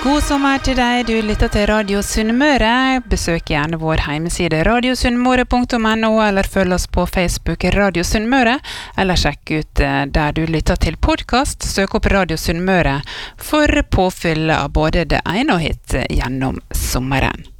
God sommer til deg, du lytter til Radio Sunnmøre. Besøk gjerne vår hjemmeside radiosunnmøre.no, eller følg oss på Facebook Radio Sunnmøre, eller sjekk ut der du lytter til podcast. Søk opp Radio Sunnmøre for påfyll av både det ene og hit gjennom sommeren.